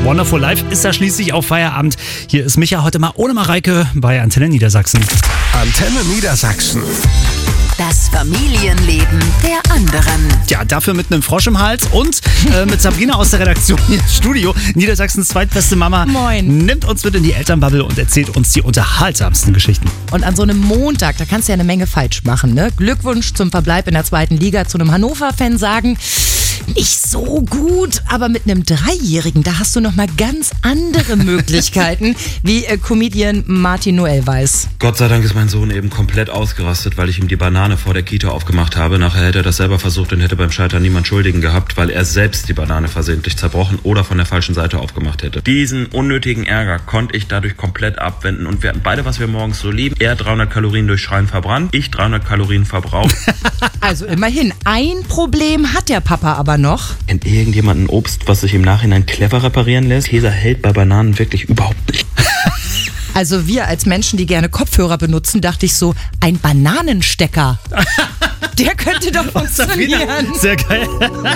Wonderful Life ist ja schließlich auf Feierabend. Hier ist Micha heute mal ohne Mareike bei Antenne Niedersachsen. Antenne Niedersachsen. Das Familienleben der anderen. Ja, dafür mit einem Frosch im Hals und mit Sabrina aus der Redaktion hier im Studio. Niedersachsens zweitbeste Mama. Moin. Nimmt uns mit in die Elternbubble und erzählt uns die unterhaltsamsten Geschichten. Und an so einem Montag, da kannst du ja eine Menge falsch machen, ne? Glückwunsch zum Verbleib in der 2. Liga zu einem Hannover-Fan sagen. Nicht so gut, aber mit einem 3-Jährigen, da hast du noch mal ganz andere Möglichkeiten, wie Comedian Martin Noel weiß. Gott sei Dank ist mein Sohn eben komplett ausgerastet, weil ich ihm die Banane vor der Kita aufgemacht habe. Nachher hätte er das selber versucht und hätte beim Scheitern niemand Schuldigen gehabt, weil er selbst die Banane versehentlich zerbrochen oder von der falschen Seite aufgemacht hätte. Diesen unnötigen Ärger konnte ich dadurch komplett abwenden und wir hatten beide, was wir morgens so lieben. Er 300 Kalorien durch Schreien verbrannt, ich 300 Kalorien verbraucht. Also immerhin, ein Problem hat der Papa aber noch. Kennt irgendjemand ein Obst, was sich im Nachhinein clever reparieren lässt? Käse hält bei Bananen wirklich überhaupt nicht. Also wir als Menschen, die gerne Kopfhörer benutzen, dachte ich so, ein Bananenstecker. Der könnte doch funktionieren. Sehr geil.